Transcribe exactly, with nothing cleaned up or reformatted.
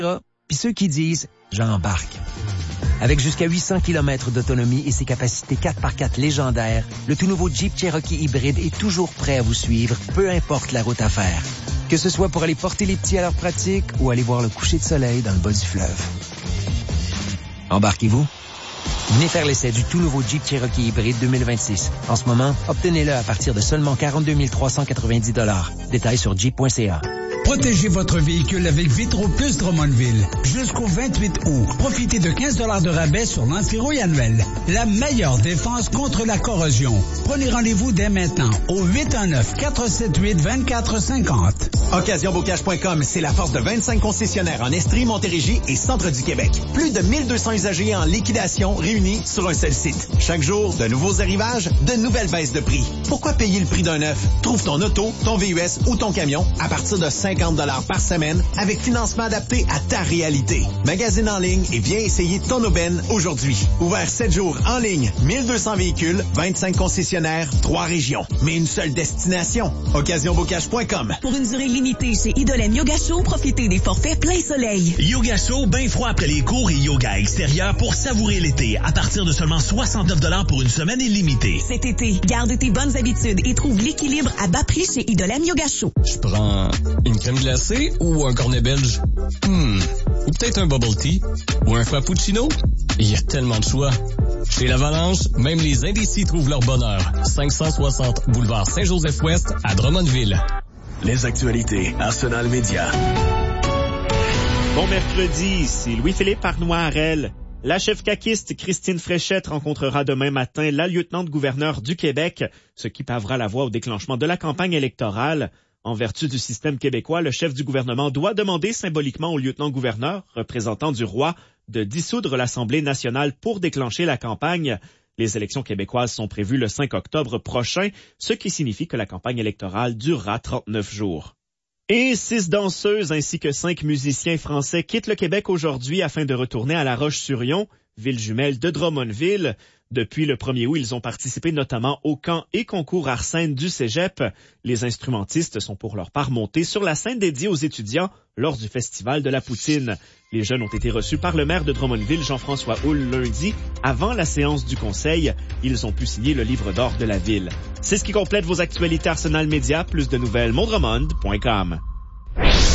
puis ceux qui disent « j'embarque ». Avec jusqu'à huit cents kilomètres d'autonomie et ses capacités quatre par quatre légendaires, le tout nouveau Jeep Cherokee hybride est toujours prêt à vous suivre, peu importe la route à faire. Que ce soit pour aller porter les petits à leur pratique ou aller voir le coucher de soleil dans le bas du fleuve. Embarquez-vous? Venez faire l'essai du tout nouveau Jeep Cherokee hybride deux mille vingt-six. En ce moment, obtenez-le à partir de seulement quarante-deux mille trois cent quatre-vingt-dix dollars. Détails sur jeep point c a. Protégez votre véhicule avec Vitro Plus Drummondville. Jusqu'au vingt-huit août, profitez de quinze dollars de rabais sur l'antirouille annuel. La meilleure défense contre la corrosion. Prenez rendez-vous dès maintenant au huit un neuf, quatre sept huit, deux quatre cinq zéro. occasion bocage point com, c'est la force de vingt-cinq concessionnaires en Estrie, Montérégie et centre du Québec. Plus de mille deux cents usagers en liquidation réunis sur un seul site. Chaque jour, de nouveaux arrivages, de nouvelles baisses de prix. Pourquoi payer le prix d'un neuf? Trouve ton auto, ton V U S ou ton camion à partir de cinquante dollars par semaine avec financement adapté à ta réalité. Magasine en ligne et viens essayer ton aubaine aujourd'hui. Ouvert sept jours en ligne, mille deux cents véhicules, vingt-cinq concessionnaires, trois régions. Mais une seule destination. occasion bocage point com. Pour une durée limitée chez Idolem Yoga Show, profitez des forfaits plein soleil. Yoga Show, bien froid après les cours et yoga extérieur pour savourer l'été à partir de seulement soixante-neuf dollars pour une semaine illimitée. Cet été, garde tes bonnes habitudes et trouve l'équilibre à bas prix chez Idolem Yoga Show. Je prends une crème glacée ou un cornet belge? Hmm. Ou peut-être un bubble tea? Ou un frappuccino? Il y a tellement de choix. Chez l'Avalanche, même les indécis trouvent leur bonheur. cinq cent soixante boulevard Saint-Joseph-Ouest à Drummondville. Les actualités Arsenal Média. Bon mercredi, c'est Louis-Philippe Arnois-Harel. La chef caquiste Christine Fréchette rencontrera demain matin la lieutenant-gouverneur du Québec, ce qui pavera la voie au déclenchement de la campagne électorale. En vertu du système québécois, le chef du gouvernement doit demander symboliquement au lieutenant-gouverneur, représentant du roi, de dissoudre l'Assemblée nationale pour déclencher la campagne. Les élections québécoises sont prévues le cinq octobre prochain, ce qui signifie que la campagne électorale durera trente-neuf jours. Et six danseuses ainsi que cinq musiciens français quittent le Québec aujourd'hui afin de retourner à La Roche-sur-Yon, ville jumelle de Drummondville. Depuis le premier août, ils ont participé notamment au camp et concours Arsène du Cégep. Les instrumentistes sont pour leur part montés sur la scène dédiée aux étudiants lors du Festival de la Poutine. Les jeunes ont été reçus par le maire de Drummondville, Jean-François Houle, lundi. Avant la séance du conseil, ils ont pu signer le livre d'or de la ville. C'est ce qui complète vos actualités Arsenal Média. Plus de nouvelles, mondremond point com.